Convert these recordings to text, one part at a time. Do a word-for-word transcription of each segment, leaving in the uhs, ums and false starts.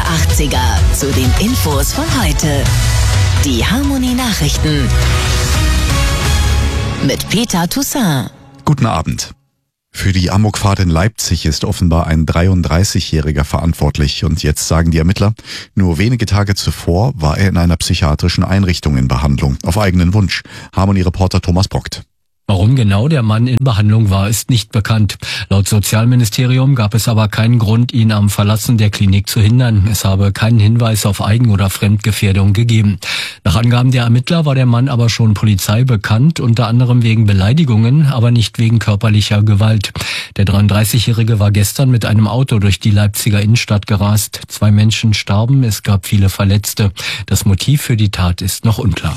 achtziger zu den Infos von heute. Die Harmonie Nachrichten mit Peter Toussaint. Guten Abend. Für die Amokfahrt in Leipzig ist offenbar ein dreiunddreißigjähriger verantwortlich und jetzt sagen die Ermittler, nur wenige Tage zuvor war er in einer psychiatrischen Einrichtung in Behandlung, auf eigenen Wunsch. Harmonie-Reporter Thomas Brockt. Warum genau der Mann in Behandlung war, ist nicht bekannt. Laut Sozialministerium gab es aber keinen Grund, ihn am Verlassen der Klinik zu hindern. Es habe keinen Hinweis auf Eigen- oder Fremdgefährdung gegeben. Nach Angaben der Ermittler war der Mann aber schon Polizei bekannt, unter anderem wegen Beleidigungen, aber nicht wegen körperlicher Gewalt. Der dreiunddreißigjährige war gestern mit einem Auto durch die Leipziger Innenstadt gerast. Zwei Menschen starben, es gab viele Verletzte. Das Motiv für die Tat ist noch unklar.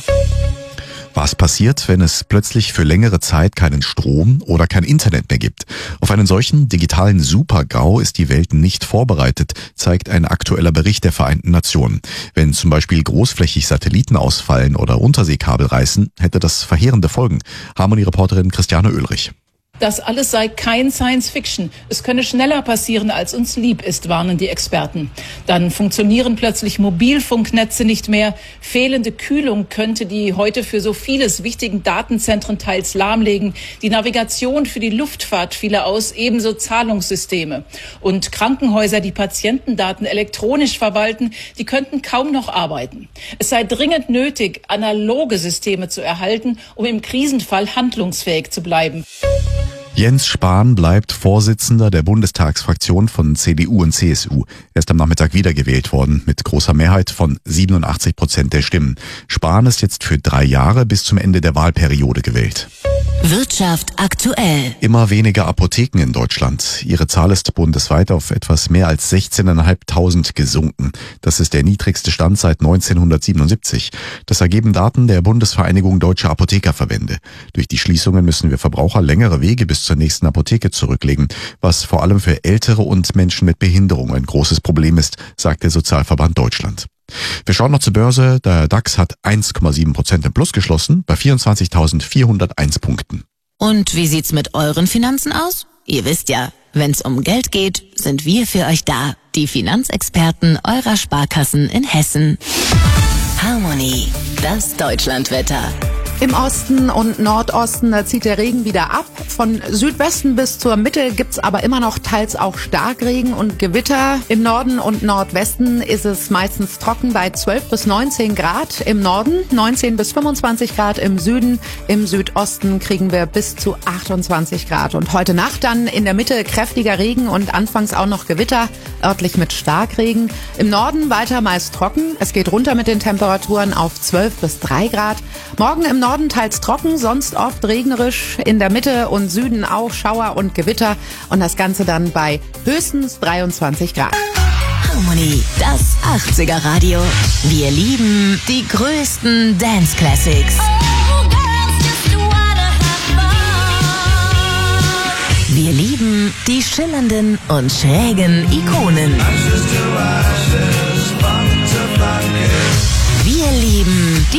Was passiert, wenn es plötzlich für längere Zeit keinen Strom oder kein Internet mehr gibt? Auf einen solchen digitalen Super-GAU ist die Welt nicht vorbereitet, zeigt ein aktueller Bericht der Vereinten Nationen. Wenn zum Beispiel großflächig Satelliten ausfallen oder Unterseekabel reißen, hätte das verheerende Folgen. Harmonie-Reporterin Christiane Oehlrich. Das alles sei kein Science-Fiction. Es könne schneller passieren, als uns lieb ist, warnen die Experten. Dann funktionieren plötzlich Mobilfunknetze nicht mehr. Fehlende Kühlung könnte die heute für so vieles wichtigen Datenzentren teils lahmlegen. Die Navigation für die Luftfahrt fiele aus, ebenso Zahlungssysteme. Und Krankenhäuser, die Patientendaten elektronisch verwalten, die könnten kaum noch arbeiten. Es sei dringend nötig, analoge Systeme zu erhalten, um im Krisenfall handlungsfähig zu bleiben. Jens Spahn bleibt Vorsitzender der Bundestagsfraktion von C D U und C S U. Er ist am Nachmittag wiedergewählt worden, mit großer Mehrheit von siebenundachtzig Prozent der Stimmen. Spahn ist jetzt für drei Jahre bis zum Ende der Wahlperiode gewählt. Wirtschaft aktuell. Immer weniger Apotheken in Deutschland. Ihre Zahl ist bundesweit auf etwas mehr als sechzehntausendfünfhundert gesunken. Das ist der niedrigste Stand seit neunzehnhundertsiebenundsiebzig. Das ergeben Daten der Bundesvereinigung Deutscher Apothekerverbände. Durch die Schließungen müssen wir Verbraucher längere Wege bis zur nächsten Apotheke zurücklegen, was vor allem für Ältere und Menschen mit Behinderung ein großes Problem ist, sagt der Sozialverband Deutschland. Wir schauen noch zur Börse. Der DAX hat eins Komma sieben Prozent im Plus geschlossen, bei vierundzwanzigtausendvierhunderteins Punkten. Und wie sieht's mit euren Finanzen aus? Ihr wisst ja, wenn's um Geld geht, sind wir für euch da. Die Finanzexperten eurer Sparkassen in Hessen. Harmonie, das Deutschlandwetter. Im Osten und Nordosten da zieht der Regen wieder ab. Von Südwesten bis zur Mitte gibt's aber immer noch teils auch Starkregen und Gewitter. Im Norden und Nordwesten ist es meistens trocken bei zwölf bis neunzehn Grad. Im Norden neunzehn bis fünfundzwanzig Grad. Im Süden, im Südosten kriegen wir bis zu achtundzwanzig Grad. Und heute Nacht dann in der Mitte kräftiger Regen und anfangs auch noch Gewitter, örtlich mit Starkregen. Im Norden weiter meist trocken. Es geht runter mit den Temperaturen auf zwölf bis drei Grad. Morgen im Norden teils trocken, sonst oft regnerisch. In der Mitte und Süden auch Schauer und Gewitter. Und das Ganze dann bei höchstens dreiundzwanzig Grad. Harmonie, das achtziger Radio. Wir lieben die größten Dance Classics. Wir lieben die schillernden und schrägen Ikonen. Wir lieben